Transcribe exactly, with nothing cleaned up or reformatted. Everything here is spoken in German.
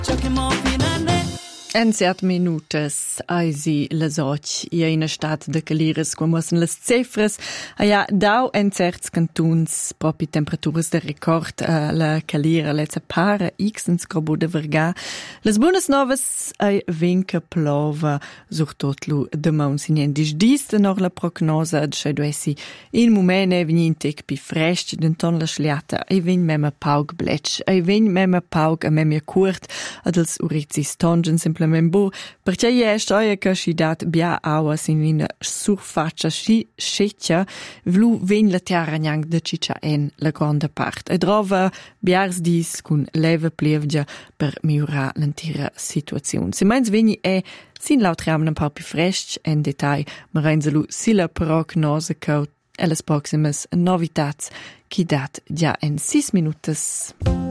En cert minutas eisi las och ia in stat de caliras come mussen las cefras a ja dau en certs cantuns propi temperaturas de record uh, la calira lezza para xens grobo de verga las buonas novas ai vinca plova sur tot lu de mauns in disdista nor la prognosa ad scheduesi in momene vnintec pi frest denton la schliata ai vin mema paug bletch ai vin mema paug a memia curt ad els urizis tongen simplement bu perché è storia che si dat bia aua sin in surfaccia si sceccia vlu ven la terra gnang de ciccia en la grande part e drova biars dis cun leve plevgia per miura l'intera situazione se meins veni è sin lautriamen un po' più fresh en detail ma reinzelu si la prognose che e las proximas novitats chi dat già en sis minutas.